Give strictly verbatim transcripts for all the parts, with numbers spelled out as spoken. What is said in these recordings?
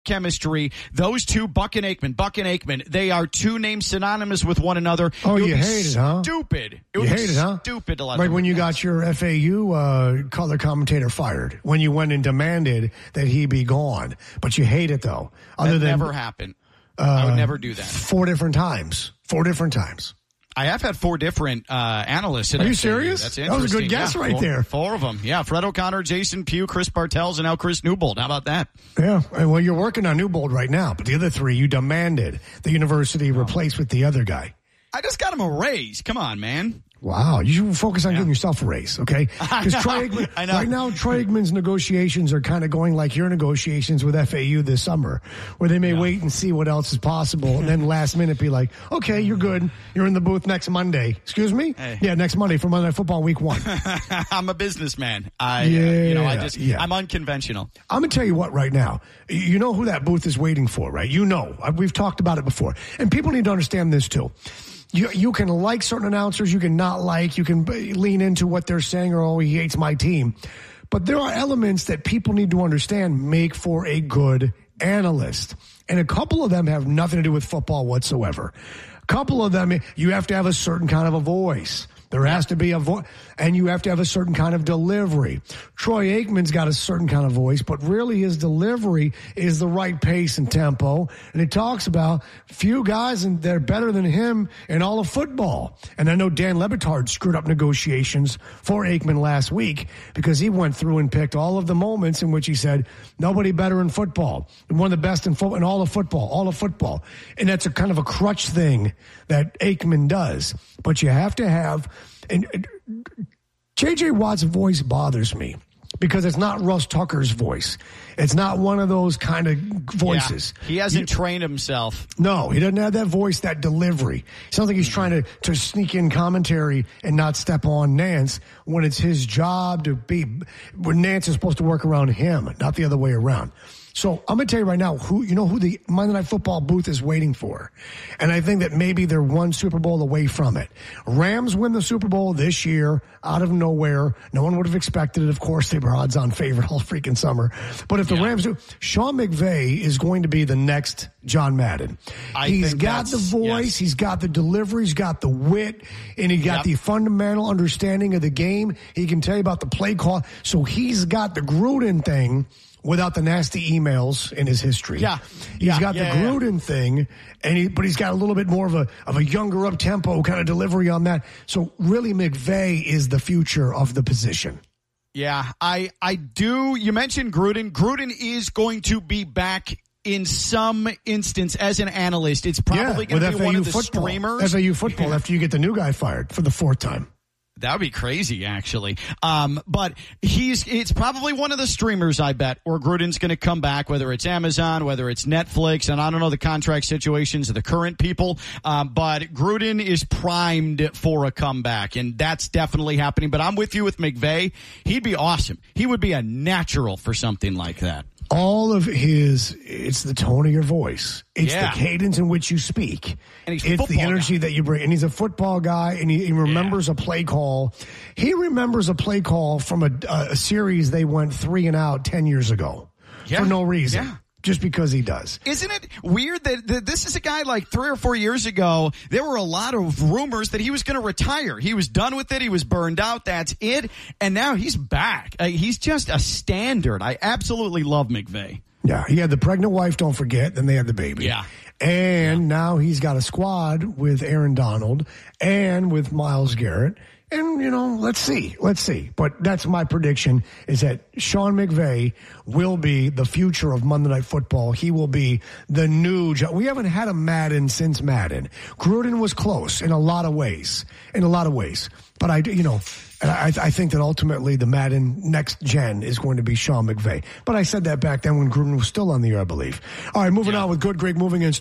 chemistry. Those two, Buck and Aikman, Buck and Aikman, they are two names synonymous with one another. Oh, it you hate it, huh? Stupid. It you hate it, huh? Stupid to let Like them when you pass. got your F A U uh, color commentator fired, when you went and demanded that he be gone. But you hate it, though. Other that than never happened. Uh, I would never do that. Four different times. Four different times. I have had four different uh, analysts. Are you serious? That's that interesting. was a good guess yeah, right four, there. Four of them. Yeah, Fred O'Connor, Jason Pugh, Chris Bartels, and now Chris Newbold. How about that? Yeah. Well, you're working on Newbold right now, but the other three you demanded the university replace with the other guy. I just got him a raise. Come on, man. Wow, you should focus on yeah. getting yourself a raise, okay? Because Troy Aikman, I know. right now, Troy Aikman's negotiations are kind of going like your negotiations with F A U this summer, where they may yeah. wait and see what else is possible, and then last minute be like, okay, you're good. You're in the booth next Monday. Excuse me? Hey. Yeah, next Monday for Monday Night Football Week One. I'm a businessman. I, yeah, uh, you know, I just, yeah. I'm unconventional. I'm going to tell you what right now. You know who that booth is waiting for, right? You know. We've talked about it before. And people need to understand this, too. You you can like certain announcers, you can not like, you can lean into what they're saying or, oh, he hates my team. But there are elements that people need to understand make for a good analyst. And a couple of them have nothing to do with football whatsoever. A couple of them, you have to have a certain kind of a voice. There has to be a voice, and you have to have a certain kind of delivery. Troy Aikman's got a certain kind of voice, but really his delivery is the right pace and tempo. And he talks about few guys and they're better than him in all of football. And I know Dan Le Batard screwed up negotiations for Aikman last week because he went through and picked all of the moments in which he said, nobody better in football. One of the best in, fo- in all of football, all of football. And that's a kind of a crutch thing that Aikman does. But you have to have... And J J. Watt's voice bothers me because it's not Russ Tucker's voice. It's not one of those kind of voices. Yeah, he hasn't you, trained himself. No, he doesn't have that voice, that delivery. It sounds like he's trying to, to sneak in commentary and not step on Nance when it's his job to be, when Nance is supposed to work around him, not the other way around. So I'm going to tell you right now, who you know who the Monday Night Football booth is waiting for. And I think that maybe they're one Super Bowl away from it. Rams win the Super Bowl this year out of nowhere. No one would have expected it. Of course, they were odds-on favorite all freaking summer. But if the yeah. Rams do, Sean McVay is going to be the next John Madden. I he's think got the voice, yes. he's got the delivery, he's got the wit, and he got yep. the fundamental understanding of the game. He can tell you about the play call. So he's got the Gruden thing without the nasty emails in his history. Yeah. He's yeah. got yeah, the Gruden yeah. thing, and he, but he's got a little bit more of a, of a younger up-tempo kind of delivery on that. So really McVay is the future of the position. Yeah, I, I do. You mentioned Gruden. Gruden is going to be back in some instance as an analyst. It's probably yeah, going to be one of the football. streamers. F A U football yeah. after you get the new guy fired for the fourth time. That would be crazy, actually. Um, but he's, it's probably one of the streamers, I bet, where Gruden's going to come back, whether it's Amazon, whether it's Netflix, and I don't know the contract situations of the current people. Um, but Gruden is primed for a comeback, and that's definitely happening. But I'm with you with McVay. He'd be awesome. He would be a natural for something like that. All of his, it's the tone of your voice. It's yeah. the cadence in which you speak. And he's it's the energy guy. that you bring. And he's a football guy, and he, he remembers yeah. a play call. He remembers a play call from a, a series they went three and out ten years ago yeah. for no reason. Yeah. Just because he does. Isn't it weird that, that this is a guy like three or four years ago, there were a lot of rumors that he was going to retire. He was done with it. He was burned out. That's it. And now he's back. Uh, he's just a standard. I absolutely love McVay. Yeah, he had the pregnant wife, don't forget. Then they had the baby. Yeah. And yeah. now he's got a squad with Aaron Donald and with Myles Garrett. And, you know, let's see. Let's see. But that's my prediction, is that Sean McVay will be the future of Monday Night Football. He will be the new – we haven't had a Madden since Madden. Gruden was close in a lot of ways. In a lot of ways. But, I, you know, I, I think that ultimately the Madden next gen is going to be Sean McVay. But I said that back then when Gruden was still on the air, I believe. All right, moving yeah. on with Good Greg Moving and Storage.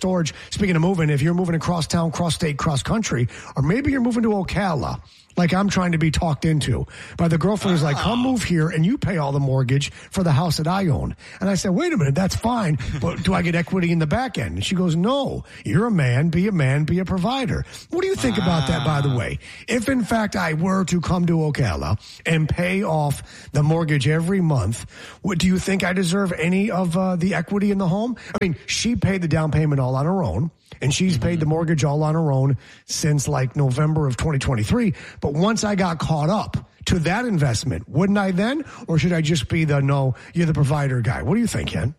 Storage. Speaking of moving, if you're moving across town, cross state, cross country, or maybe you're moving to Ocala, like I'm trying to be talked into by the girlfriend who's like, come move here and you pay all the mortgage for the house that I own. And I said, wait a minute, that's fine, but do I get equity in the back end? And she goes, no, you're a man, be a man, be a provider. What do you think about that, by the way? If in fact I were to come to Ocala and pay off the mortgage every month, what, do you think I deserve any of uh, the equity in the home? I mean, she paid the down payment all on her own. And she's paid the mortgage all on her own since like November of twenty twenty-three. But once I got caught up to that investment, wouldn't I then? Or should I just be the, no, you're the provider guy? What do you think, Ken?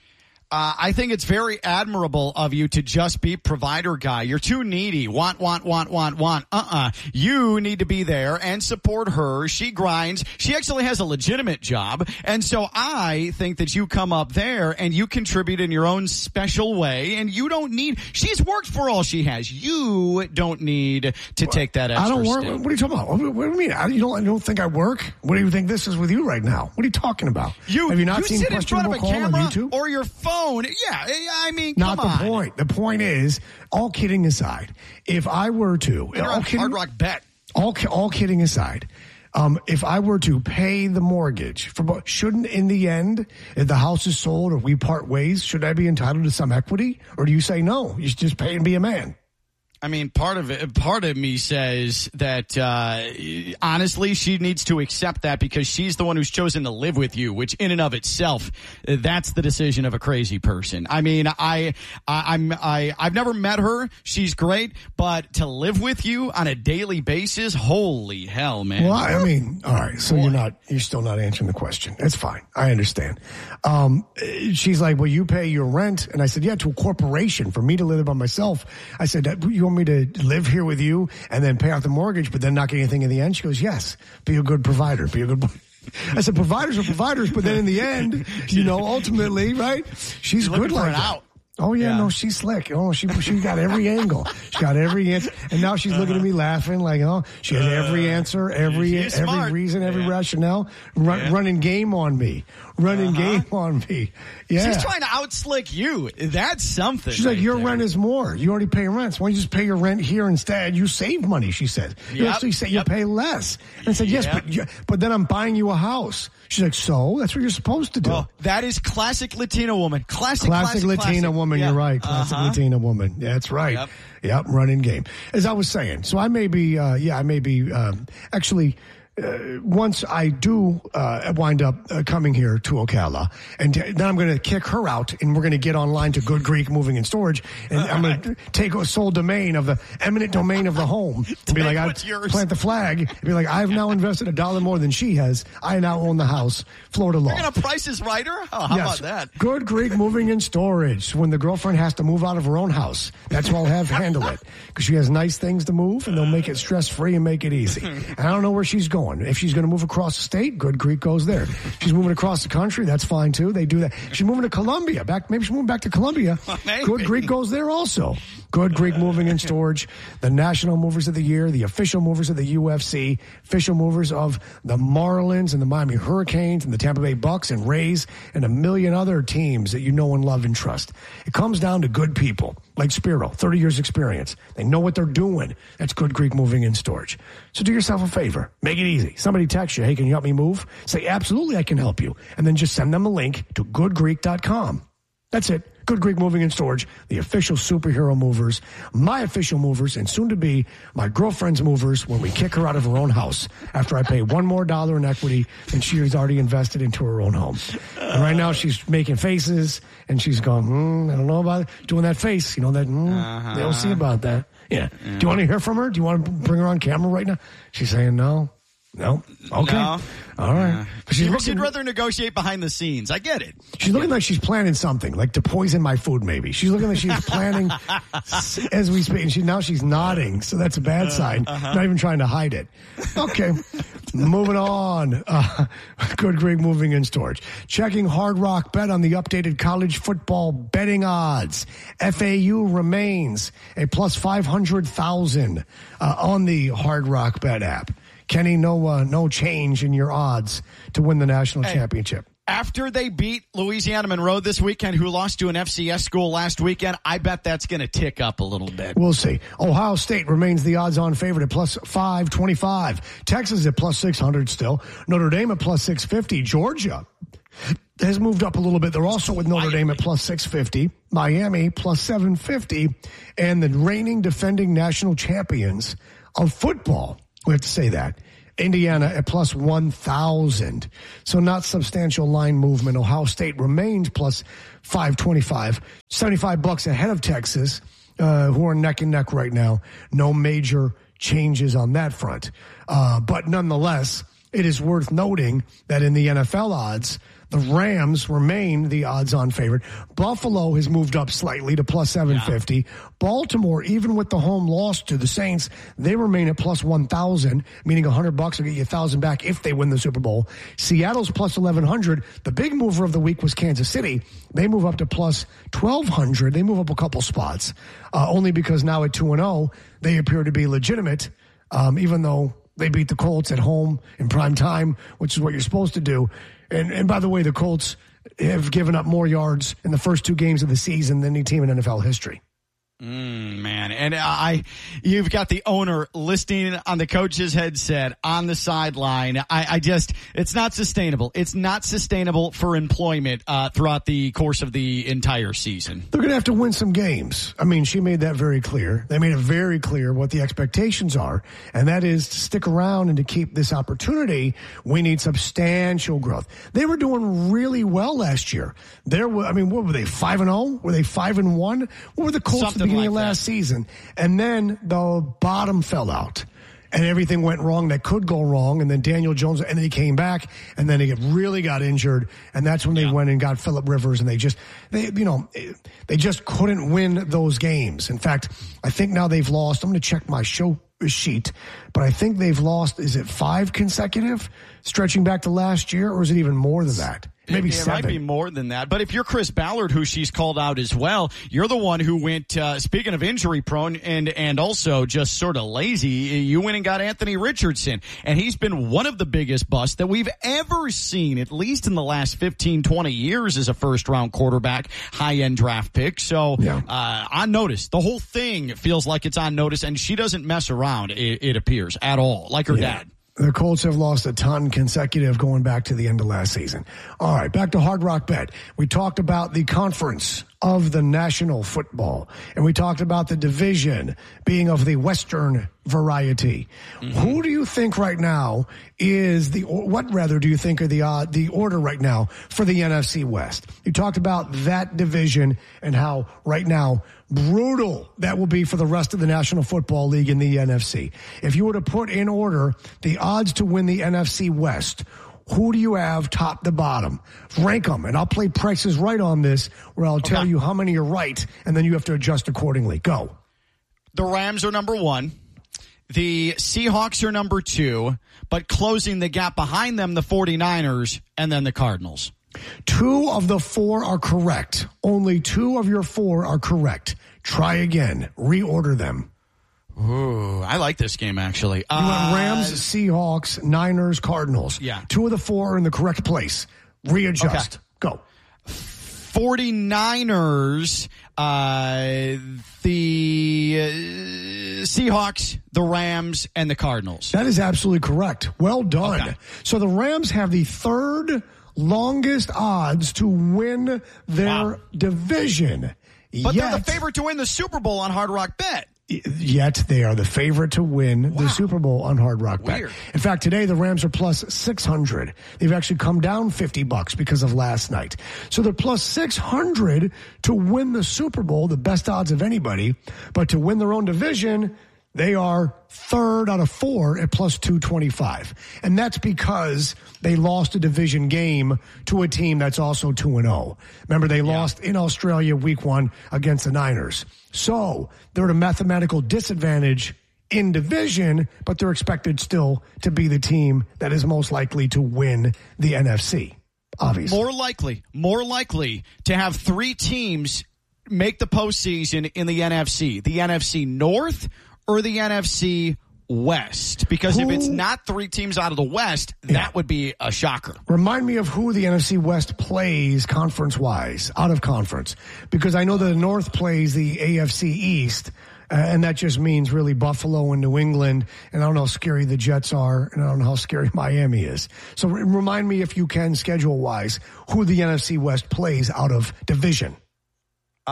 Uh, I think it's very admirable of you to just be provider guy. You're too needy. Want, want, want, want, want. Uh-uh. You need to be there and support her. She grinds. She actually has a legitimate job. And so I think that you come up there and you contribute in your own special way. And you don't need, she's worked for all she has. You don't need to take that extra I don't work. step. What are you talking about? What, what do you mean? I, you, don't, you don't think I work? What do you think this is with you right now? What are you talking about? You, Have you not you seen sit in front of a Questionable Call on camera YouTube? or your phone. Yeah, I mean, Not come the on. point. The point is, all kidding aside, if I were to, You're all on kidding, Hard Rock Bet. all, ki- all kidding aside, um, if I were to pay the mortgage for, bo- shouldn't in the end, if the house is sold or we part ways, should I be entitled to some equity, or do you say no? You should just pay and be a man. I mean, part of it, part of me says that, uh, honestly, she needs to accept that because she's the one who's chosen to live with you, which in and of itself, uh, that's the decision of a crazy person. I mean, I, I, I'm, I, I've never met her. She's great, but to live with you on a daily basis, holy hell, man. Well, I mean, all right. So Boy. you're not, you're still not answering the question. That's fine. I understand. Um, she's like, well, you pay your rent. And I said, yeah, to a corporation. For me to live by myself, I said, you want me to live here with you and then pay off the mortgage, but then not get anything in the end? She goes, yes, be a good provider, be a good. I said, providers are providers, but then in the end, you know, ultimately, right? She's You're good looking for like an that. out. Oh yeah, Yeah. no, she's slick. Oh, she she got every angle. She got every answer, and now she's looking at me laughing like, oh, she has every answer, every She's every smart. reason, every Yeah. rationale, run, Yeah. running game on me, running Uh-huh. game on me. Yeah, She's trying to outslick you. That's something. she's like, right your there. rent is more. You already pay rent. So why don't you just pay your rent here instead? You save money, she said. You Yep. actually say you Yep. pay less. And I said, yes, Yep. but you, but then I'm buying you a house. She's like, so that's what you're supposed to do. Well, that is classic Latina woman. Classic, Classic, classic Latina classic. woman, Yeah. you're right. Classic Uh-huh. Latina woman. Yeah, that's right. Yep. Yep, running game. As I was saying, so I may be, uh, yeah, I may be, um, actually, uh, once I do uh, wind up uh, coming here to Ocala, and then I'm going to kick her out, and we're going to get online to Good Greek Moving and Storage, and I'm going to take a sole domain of the eminent domain of the home, and be Take like, I what's yours. plant the flag, and be like, I've now invested a dollar more than she has. I now own the house, Florida law. You're going to price is right her? Oh, how Yes. about that? Good Greek Moving and Storage. When the girlfriend has to move out of her own house, that's who I'll have handle it. Because she has nice things to move, and they'll make it stress-free and make it easy. And I don't know where she's going. If she's going to move across the state, Good Greek goes there. She's moving across the country, that's fine too. They do that. She's moving to Columbia. Back, maybe she's moving back to Columbia. Maybe. Good Greek goes there also. Good Greek Moving and Storage, the National Movers of the Year, the official movers of the U F C, official movers of the Marlins and the Miami Hurricanes and the Tampa Bay Bucks and Rays and a million other teams that you know and love and trust. It comes down to good people like Spiro, thirty years experience. They know what they're doing. That's Good Greek Moving and Storage. So do yourself a favor. Make it easy. Somebody texts you, hey, can you help me move? Say, absolutely, I can help you. And then just send them a link to good greek dot com. That's it. Good Greek Moving and Storage, the official superhero movers, my official movers, and soon to be my girlfriend's movers when we kick her out of her own house after I pay one more dollar in equity than she has already invested into her own home. And right now she's making faces and she's going, hmm, I don't know about it. Doing that face, you know, that, hmm, Uh-huh. they don't see about that. Yeah. Do you want to hear from her? Do you want to bring her on camera right now? She's saying no. No. Okay. No. All right. Uh, But she's she'd, looking, she'd rather negotiate behind the scenes. I get it. she's looking like she's planning something, like to poison my food, maybe. She's looking like she's planning s- as we speak. And she, now she's nodding, so that's a bad sign. uh-huh. Not even trying to hide it. Okay. Moving on. Uh, Good Greek Moving and Storage. Checking Hard Rock Bet on the updated college football betting odds. F A U remains a plus five hundred thousand uh, on the Hard Rock Bet app. Kenny, no uh, no change in your odds to win the national Hey. championship. After they beat Louisiana Monroe this weekend, who lost to an F C S school last weekend, I bet that's going to tick up a little bit. We'll see. Ohio State remains the odds-on favorite at plus five twenty-five. Texas at plus six hundred still. Notre Dame at plus six fifty. Georgia has moved up a little bit. They're also with Notre Dame at plus six fifty. Miami plus seven fifty. And the reigning defending national champions of football, we have to say that, Indiana at plus one thousand. So not substantial line movement. Ohio State remains plus five twenty-five. seventy-five bucks ahead of Texas, uh, who are neck and neck right now. No major changes on that front. Uh, but nonetheless, it is worth noting that in the N F L odds, the Rams remain the odds-on favorite. Buffalo has moved up slightly to plus seven fifty. Yeah. Baltimore, even with the home loss to the Saints, they remain at plus one thousand, meaning one hundred bucks will get you one thousand back if they win the Super Bowl. Seattle's plus eleven hundred. The big mover of the week was Kansas City. They move up to plus twelve hundred. They move up a couple spots, uh, only because now at two and oh, they appear to be legitimate, um, even though they beat the Colts at home in prime time, which is what you're supposed to do. And, and by the way, the Colts have given up more yards in the first two games of the season than any team in N F L history. Mm, man, and I, you've got the owner listening on the coach's headset on the sideline. I, I just, it's not sustainable. It's not sustainable for employment uh, throughout the course of the entire season. They're going to have to win some games. I mean, she made that very clear. They made it very clear what the expectations are, and that is to stick around and to keep this opportunity. We need substantial growth. They were doing really well last year. There were, I mean, what were they? Five and zero? Were they five and one? What were the Colts? Something beginning like of last that. season, and then the bottom fell out and everything went wrong that could go wrong, and then Daniel Jones, and then he came back, and then he really got injured, and that's when they yeah. went and got Phillip Rivers, and they just they you know they just couldn't win those games. In fact, I think now they've lost, I'm going to check my show sheet, but I think they've lost, is it five consecutive stretching back to last year, or is it even more than that? Maybe it, it seven. might be more than that. But if you're Chris Ballard, who she's called out as well, you're the one who went, uh, speaking of injury prone and, and also just sort of lazy, you went and got Anthony Richardson. And he's been one of the biggest busts that we've ever seen, at least in the last fifteen, twenty years as a first round quarterback, high end draft pick. So, yeah. uh, on notice, the whole thing feels like it's on notice, and she doesn't mess around, it, it appears, at all, like her yeah. dad. The Colts have lost a ton consecutive going back to the end of last season. All right, back to Hard Rock Bet. We talked about the conference of the National Football, and we talked about the division being of the Western variety. Mm-hmm. Who do you think right now is the, what rather do you think are the uh, the order right now for the N F C West? You talked about that division and how right now brutal that will be for the rest of the National Football League in the N F C. If you were to put in order the odds to win the N F C West, who do you have top to bottom? Rank them, and I'll play prices right on this, where I'll tell okay. you how many are right, and then you have to adjust accordingly. Go. The Rams are number one. The Seahawks are number two, but closing the gap behind them, the 49ers, and then the Cardinals. Two of the four are correct. Only two of your four are correct. Try again. Reorder them. Ooh, I like this game, actually. You uh, want Rams, Seahawks, Niners, Cardinals. Yeah. Two of the four are in the correct place. Readjust. Okay. Go. 49ers, uh, the uh, Seahawks, the Rams, and the Cardinals. That is absolutely correct. Well done. Okay. So the Rams have the third longest odds to win their wow. division. But Yet, they're the favorite to win the Super Bowl on Hard Rock Bet. Yet they are the favorite to win wow. the Super Bowl on Hard Rock Bet. Weird. In fact, today the Rams are plus six hundred. They've actually come down fifty bucks because of last night. So they're plus six hundred to win the Super Bowl, the best odds of anybody. But to win their own division, they are third out of four at plus two twenty-five. And that's because they lost a division game to a team that's also two and oh. Remember, they yeah. lost in Australia week one against the Niners. So they're at a mathematical disadvantage in division, but they're expected still to be the team that is most likely to win the N F C, obviously. More likely, more likely to have three teams make the postseason in the N F C. The N F C North or the N F C West? Because Who, if it's not three teams out of the West, that yeah. would be a shocker. Remind me of who the N F C West plays conference-wise, out of conference. Because I know the North plays the A F C East, uh, and that just means really Buffalo and New England. And I don't know how scary the Jets are, and I don't know how scary Miami is. So re- remind me, if you can, schedule-wise, who the N F C West plays out of division. Uh,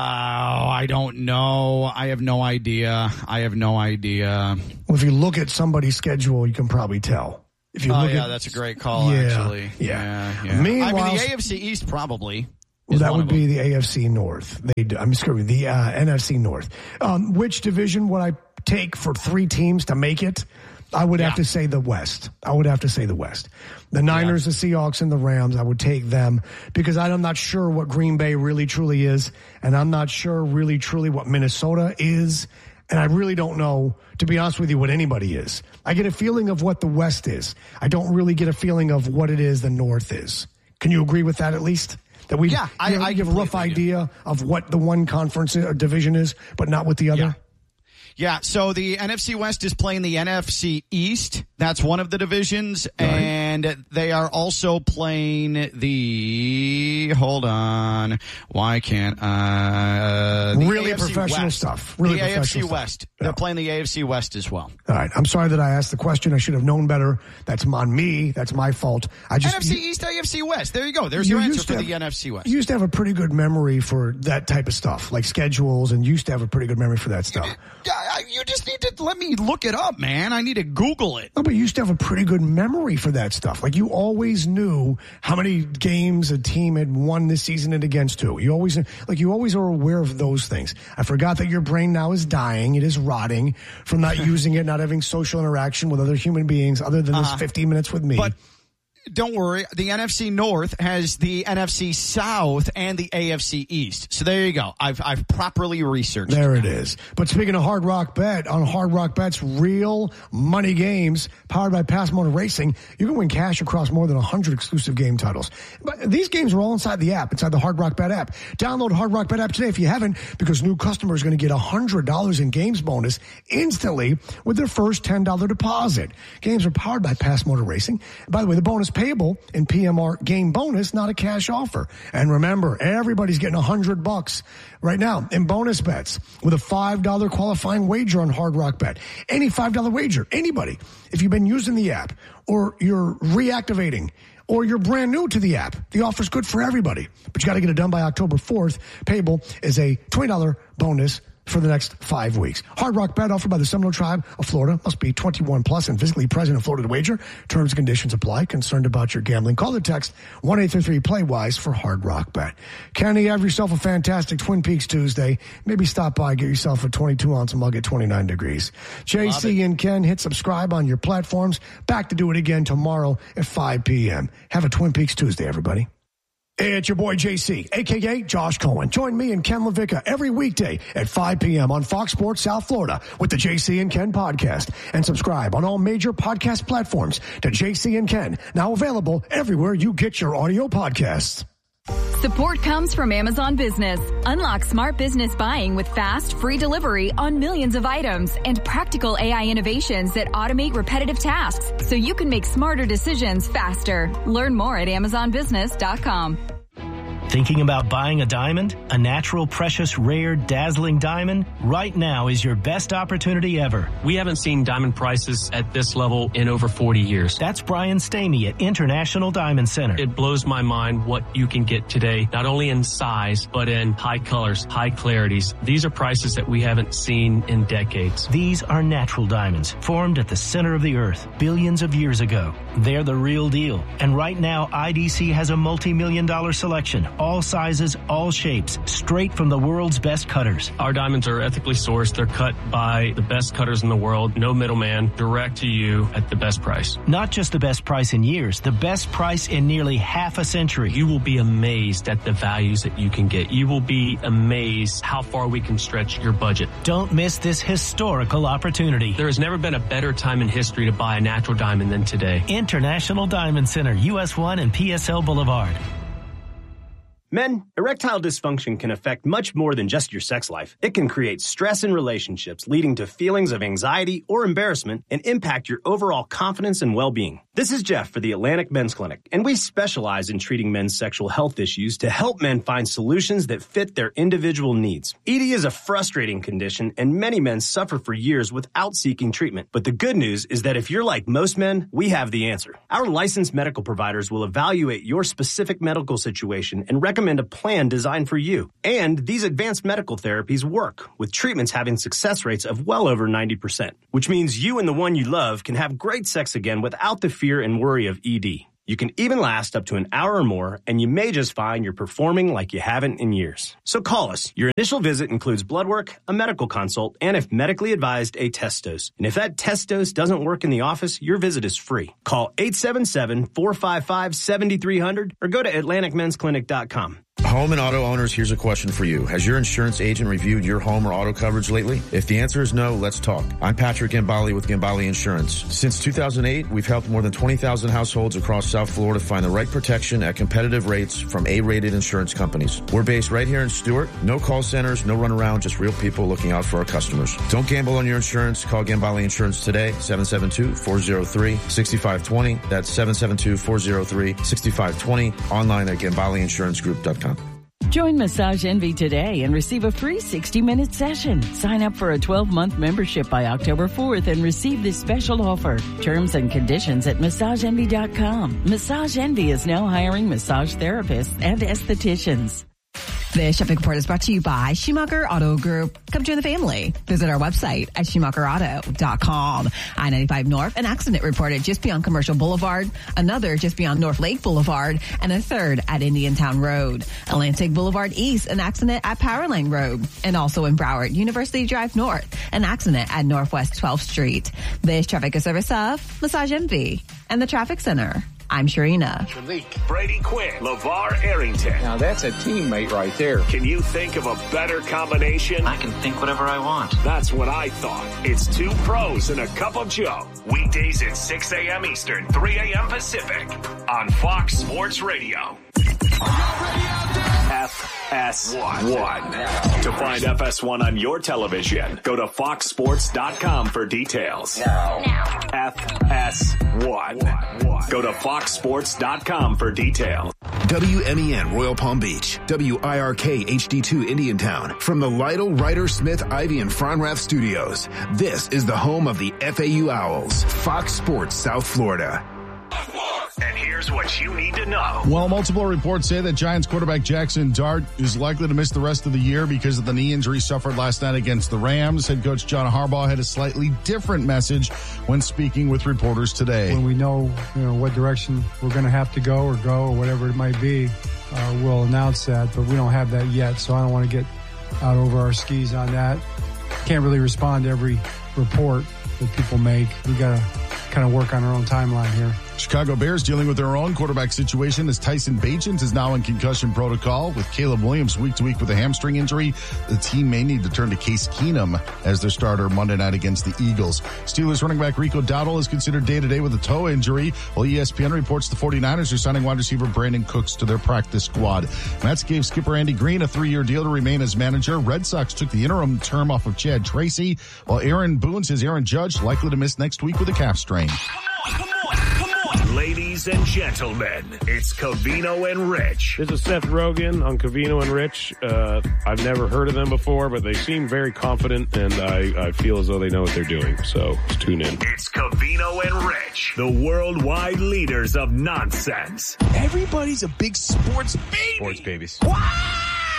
I don't know. I have no idea. I have no idea. Well, if you look at somebody's schedule, you can probably tell. If you oh, look yeah, at, that's a great call, yeah, actually. Yeah. yeah, yeah. Meanwhile, I mean, the A F C East probably. Well, that would be the A F C North. They, I'm excuse me, the uh, N F C North. Um, which division would I take for three teams to make it? I would yeah. have to say the West. I would have to say the West. The Niners, yeah. the Seahawks, and the Rams, I would take them because I'm not sure what Green Bay really truly is, and I'm not sure really truly what Minnesota is, and I really don't know, to be honest with you, what anybody is. I get a feeling of what the West is. I don't really get a feeling of what it is the North is. Can you agree with that at least? That we yeah, I, I give a rough idea of what the one conference or division is, but not with the other? Yeah. Yeah, so the N F C West is playing the N F C East. That's one of the divisions. Right. And they are also playing the, hold on, why can't, uh, the really A F C professional West. stuff. Really the A F C stuff. West. Yeah. They're playing the A F C West as well. All right. I'm sorry that I asked the question. I should have known better. That's on me. That's my fault. I just N F C you, East, A F C West. There you go. There's you your answer for have, the N F C West. You used to have a pretty good memory for that type of stuff, like schedules, and used to have a pretty good memory for that stuff. Yeah, you just need to let me look it up, man. I need to Google it. No, but you used to have a pretty good memory for that stuff. Like, you always knew how many games a team had won this season and against who. You always, like, you always are aware of those things. I forgot that your brain now is dying. It is rotting from not using it, not having social interaction with other human beings other than this uh-huh. fifteen minutes with me. But don't worry, the N F C North has the N F C South and the A F C East. So there you go. I've I've properly researched. There it is. But speaking of Hard Rock Bet, on Hard Rock Bet's real money games powered by Pass Motor Racing, you can win cash across more than one hundred exclusive game titles. But these games are all inside the app, inside the Hard Rock Bet app. Download Hard Rock Bet app today if you haven't, because new customers are going to get one hundred dollars in games bonus instantly with their first ten dollars deposit. Games are powered by Pass Motor Racing. By the way, the bonus payable in P M R game bonus, not a cash offer. And remember, everybody's getting a hundred bucks right now in bonus bets with a five dollars qualifying wager on Hard Rock Bet. Any five dollars wager, anybody. If you've been using the app or you're reactivating or you're brand new to the app, the offer's good for everybody. But you got to get it done by October fourth. Payable is a twenty dollars bonus for the next five weeks. Hard Rock Bet offered by the Seminole Tribe of Florida. Must be twenty-one plus and physically present in Florida to wager. Terms and conditions apply. Concerned about your gambling? Call or text one eight three three play wise for Hard Rock Bet. Kenny, have yourself a fantastic Twin Peaks Tuesday. Maybe stop by, get yourself a twenty-two ounce mug at twenty-nine degrees. J C and Ken, hit subscribe on your platforms. Back to do it again tomorrow at five p.m. Have a Twin Peaks Tuesday, everybody. Hey, it's your boy J C, a k a. Josh Cohen. Join me and Ken LaVicka every weekday at five p.m. on Fox Sports South Florida with the J C and Ken podcast. And subscribe on all major podcast platforms to J C and Ken, now available everywhere you get your audio podcasts. Support comes from Amazon Business. Unlock smart business buying with fast, free delivery on millions of items and practical A I innovations that automate repetitive tasks so you can make smarter decisions faster. Learn more at amazon business dot com. Thinking about buying a diamond? A natural, precious, rare, dazzling diamond? Right now is your best opportunity ever. We haven't seen diamond prices at this level in over forty years. That's Brian Stamey at International Diamond Center. It blows my mind what you can get today, not only in size, but in high colors, high clarities. These are prices that we haven't seen in decades. These are natural diamonds, formed at the center of the earth billions of years ago. They're the real deal. And right now, I D C has a multi-million dollar selection. All sizes, all shapes, straight from the world's best cutters. Our diamonds are ethically sourced. They're cut by the best cutters in the world. No middleman, direct to you at the best price. Not just the best price in years, the best price in nearly half a century. You will be amazed at the values that you can get. You will be amazed how far we can stretch your budget. Don't miss this historical opportunity. There has never been a better time in history to buy a natural diamond than today. International Diamond Center, U S one and P S L Boulevard. Men, erectile dysfunction can affect much more than just your sex life. It can create stress in relationships, leading to feelings of anxiety or embarrassment, and impact your overall confidence and well-being. This is Jeff for the Atlantic Men's Clinic, and we specialize in treating men's sexual health issues to help men find solutions that fit their individual needs. E D is a frustrating condition, and many men suffer for years without seeking treatment. But the good news is that if you're like most men, we have the answer. Our licensed medical providers will evaluate your specific medical situation and recommend a plan designed for you. And these advanced medical therapies work, with treatments having success rates of well over ninety percent, which means you and the one you love can have great sex again without the fear and worry of E D. You can even last up to an hour or more, and you may just find you're performing like you haven't in years. So call us. Your initial visit includes blood work, a medical consult, and if medically advised, a test dose. And if that test dose doesn't work in the office, your visit is free. Call eight seven seven, four five five, seven three zero zero or go to atlantic men's clinic dot com. Home and auto owners, here's a question for you. Has your insurance agent reviewed your home or auto coverage lately? If the answer is no, let's talk. I'm Patrick Gambale with Gambale Insurance. Since two thousand eight, we've helped more than twenty thousand households across South Florida find the right protection at competitive rates from A-rated insurance companies. We're based right here in Stuart. No call centers, no runaround, just real people looking out for our customers. Don't gamble on your insurance. Call Gambale Insurance today, seven seven two, four zero three, six five two zero. That's seven seven two, four zero three, six five two zero. Online at gambale insurance group dot com. Join Massage Envy today and receive a free sixty-minute session. Sign up for a twelve-month membership by October fourth and receive this special offer. Terms and conditions at massage envy dot com. Massage Envy is now hiring massage therapists and estheticians. This traffic report is brought to you by Schumacher Auto Group. Come join the family. Visit our website at schumacher auto dot com. I ninety-five North, an accident reported just beyond Commercial Boulevard, another just beyond North Lake Boulevard, and a third at Indiantown Road. Atlantic Boulevard East, an accident at Powerline Road, and also in Broward, University Drive North, an accident at Northwest twelfth Street. This traffic is service of Massage Envy and the Traffic Center. I'm Sharina. Brady Quinn, LeVar Arrington. Now that's a teammate right there. Can you think of a better combination? I can think whatever I want. That's what I thought. It's two pros and a cup of Joe. Weekdays at six a.m. Eastern, three a.m. Pacific on Fox Sports Radio. F S one. To find F S one on your television, go to fox sports dot com for details. Now. Now. F S one. Go to fox sports dot com for details. W M E N Royal Palm Beach, W I R K H D two Indiantown. From the Lytle, Ryder, Smith, Ivy, and Fronrath studios, this is the home of the F A U Owls, Fox Sports South Florida. And here's what you need to know. Well, multiple reports say that Giants quarterback Jackson Dart is likely to miss the rest of the year because of the knee injury suffered last night against the Rams. Head coach John Harbaugh had a slightly different message when speaking with reporters today. When we know, you know, what direction we're going to have to go or go or whatever it might be, uh, we'll announce that, but we don't have that yet, so I don't want to get out over our skis on that. Can't really respond to every report that people make. We got to kind of work on our own timeline here. Chicago Bears dealing with their own quarterback situation as Tyson Bagent is now in concussion protocol. With Caleb Williams week to week with a hamstring injury, the team may need to turn to Case Keenum as their starter Monday night against the Eagles. Steelers running back Rico Dowdle is considered day-to-day with a toe injury, while E S P N reports the 49ers are signing wide receiver Brandon Cooks to their practice squad. Mets gave skipper Andy Green a three-year deal to remain as manager. Red Sox took the interim term off of Chad Tracy, while Aaron Boone says Aaron Judge likely to miss next week with a calf strain. Come on, come on. Ladies and gentlemen, it's Covino and Rich. This is Seth Rogen on Covino and Rich. Uh, I've never heard of them before, but they seem very confident, and I, I feel as though they know what they're doing. So tune in. It's Covino and Rich, the worldwide leaders of nonsense. Everybody's a big sports baby. Sports babies. Wow!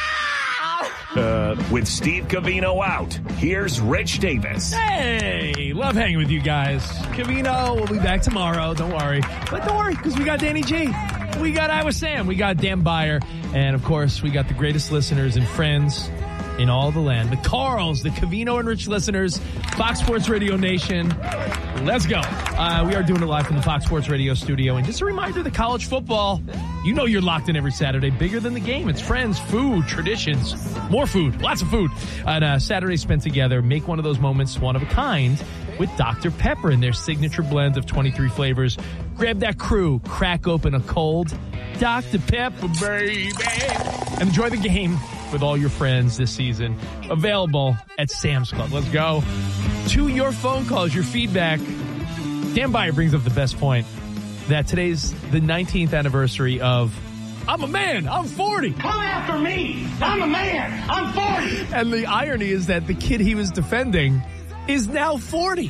Uh, With Steve Covino out, here's Rich Davis. Hey, love hanging with you guys. Covino will be back tomorrow, don't worry. But don't worry, because we got Danny G. We got Iowa Sam. We got Dan Byer. And, of course, we got the greatest listeners and friends in all the land. The Carls, the Covino and Rich listeners, Fox Sports Radio Nation. Let's go. Uh, we are doing it live from the Fox Sports Radio studio. And just a reminder, the college football, you know you're locked in every Saturday. Bigger than the game. It's friends, food, traditions, more food, lots of food. And uh, Saturday spent together. Make one of those moments one of a kind with Doctor Pepper and their signature blend of twenty-three flavors. Grab that crew, crack open a cold Doctor Pepper, baby. Enjoy the game with all your friends this season. Available at Sam's Club. Let's go to your phone calls, your feedback. Dan Beyer brings up the best point that today's the nineteenth anniversary of I'm a man, I'm forty. Come after me. I'm a man, I'm forty. And the irony is that the kid he was defending is now forty.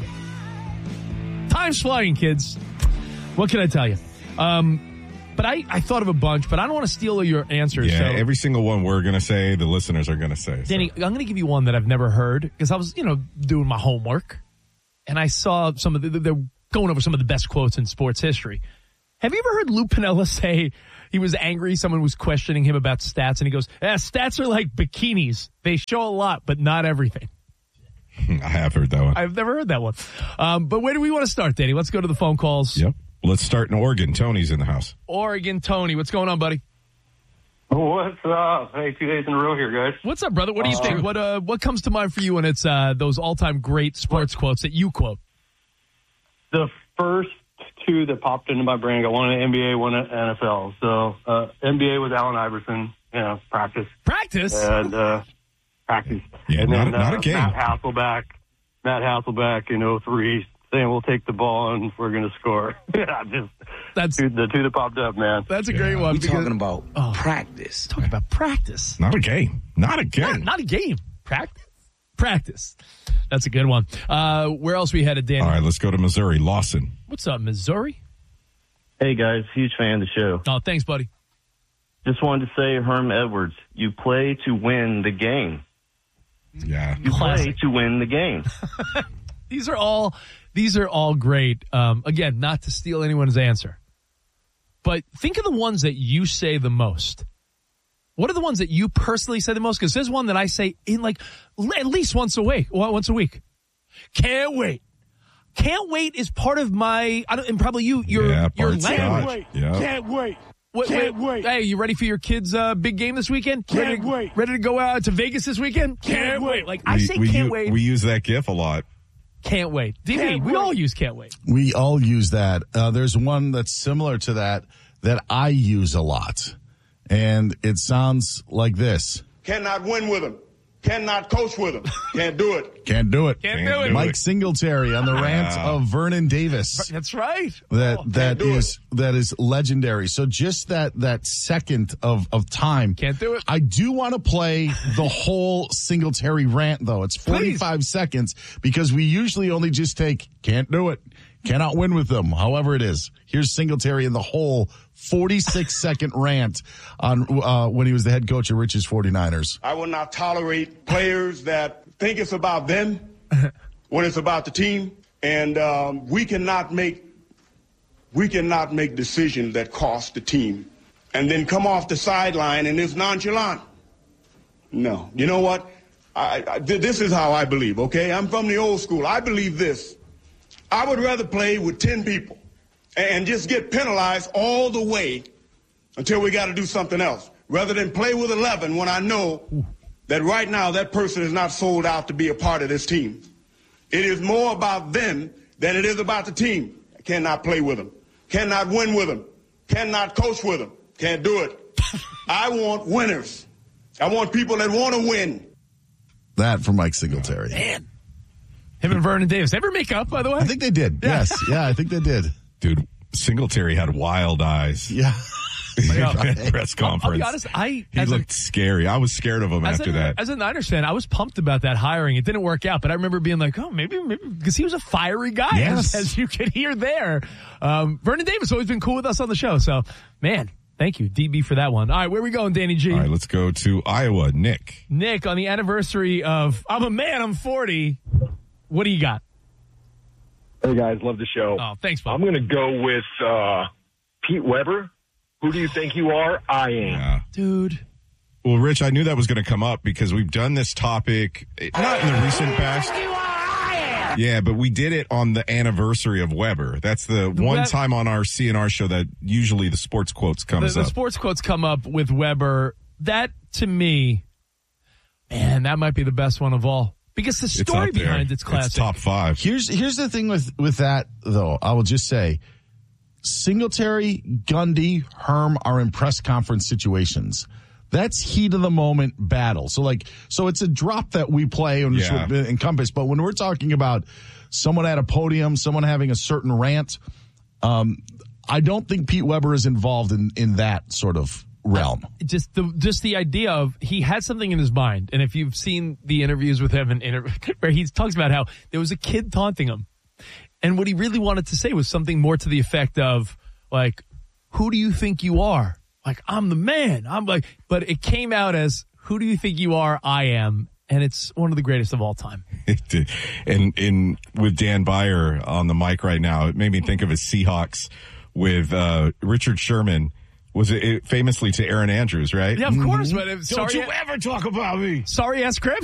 Time's flying, kids. What can I tell you? Um, but I, I thought of a bunch, but I don't want to steal your answers. Yeah, so. every single one we're going to say, the listeners are going to say. Danny, so. I'm going to give you one that I've never heard because I was, you know, doing my homework and I saw some of the, they're going over some of the best quotes in sports history. Have you ever heard Lou Piniella say he was angry? Someone was questioning him about stats and he goes, eh, stats are like bikinis. They show a lot, but not everything. I have heard that one. I've never heard that one. Um, but where do we want to start, Danny? Let's go to the phone calls. Yep. Let's start in Oregon. Tony's in the house. Oregon, Tony. What's going on, buddy? What's up? Hey, two days in a row here, guys. What's up, brother? What do you uh, think? What uh, what comes to mind for you when it's uh, those all-time great sports quotes that you quote? The first two that popped into my brain, I got one in the N B A, one in N F L. So uh, N B A was Allen Iverson, you know, practice. Practice? And uh, practice. Yeah, and not, then, not uh, a game. Matt Hasselbeck, Matt Hasselbeck in oh three saying we'll take the ball and we're going to score. Yeah, just that's two, the two that popped up, man. That's a yeah. great one. We're talking about oh, practice. Talking about practice. Not a game. Not a game. Not, not a game. Practice. Practice. That's a good one. Uh, where else we headed, Danny? All right, let's go to Missouri. Lawson. What's up, Missouri? Hey, guys. Huge fan of the show. Oh, thanks, buddy. Just wanted to say, Herm Edwards, you play to win the game. Yeah. You Classic. play to win the game. These are all these are all great. Um, again, not to steal anyone's answer, but think of the ones that you say the most. What are the ones that you personally say the most? Because there's one that I say in like at least once a week. Once a week. Can't wait. Can't wait is part of my. I don't, and probably you. Your yeah, your language. Can't wait. Yeah. Can't wait. Wait, Can't wait. wait. Hey, you ready for your kids' uh, big game this weekend? Can't ready to, wait. Ready to go out to Vegas this weekend? Can't, can't wait. wait. Like I we, say, we, can't u- wait. We use that GIF a lot. Can't wait. D B, we all use can't wait. We all use that. Uh, there's one that's similar to that that I use a lot. And it sounds like this. Cannot win with him. Cannot coach with him. Can't do it. Can't do it. Can't, Can't do it. Mike Singletary on the rant wow. of Vernon Davis. That's right. That oh, that is it. that is legendary. So just that that second of of time. Can't do it. I do want to play the whole Singletary rant though. It's forty-five Please. seconds because we usually only just take can't do it. Cannot win with them. However it is. Here's Singletary in the whole forty-six second rant on uh, when he was the head coach of Rich's forty-niners. I will not tolerate players that think it's about them when it's about the team. And um, we cannot make we cannot make decisions that cost the team and then come off the sideline and it's nonchalant. No. You know what? I, I, this is how I believe, okay? I'm from the old school. I believe this. I would rather play with ten people and just get penalized all the way until we got to do something else, rather than play with eleven when I know that right now that person is not sold out to be a part of this team. It is more about them than it is about the team. I cannot play with them. Cannot win with them. Cannot coach with them. Can't do it. I want winners. I want people that want to win. That from Mike Singletary. Man. Him and Vernon Davis. Ever make up, by the way? I think they did. Yeah. Yes. Yeah, I think they did. Dude, Singletary had wild eyes. Yeah. At press conference. I'll, I'll be honest, I he looked a, scary. I was scared of him after a, that. As a Niners fan, I was pumped about that hiring. It didn't work out, but I remember being like, oh, maybe, maybe, because he was a fiery guy, yes. as, as you could hear there. Um, Vernon Davis always been cool with us on the show, so, man, thank you, D B, for that one. All right, where are we going, Danny G? All right, let's go to Iowa. Nick. Nick, on the anniversary of I'm a man, I'm forty, what do you got? Hey, guys, love the show. Oh, thanks, Bob. I'm going to go with uh, Pete Weber. Who do you think you are? I am. Yeah. Dude. Well, Rich, I knew that was going to come up because we've done this topic, not in the recent past. Yeah, but we did it on the anniversary of Weber. That's the, the one Web- time on our C N R show that usually the sports quotes comes the, up. The sports quotes come up with Weber. That, to me, man, that might be the best one of all. Because the story it's behind it's classic. It's top five. Here's here's the thing with, with that, though. I will just say, Singletary, Gundy, Herm are in press conference situations. That's heat of the moment battle. So like, so it's a drop that we play and Yeah. should encompass. But when we're talking about someone at a podium, someone having a certain rant, um, I don't think Pete Weber is involved in, in that sort of realm. Just the just the idea of he had something in his mind, and if you've seen the interviews with him, and inter- where he talks about how there was a kid taunting him, and what he really wanted to say was something more to the effect of like, "Who do you think you are?" Like, I'm the man. I'm like, but it came out as, "Who do you think you are? I am." And it's one of the greatest of all time. It did. And in with Dan Beyer on the mic right now, it made me think of his Seahawks with uh, Richard Sherman. Was it, it famously to Aaron Andrews, right? Yeah, of course. But Don't sorry, you ever talk about me. Sorry, ask Chris.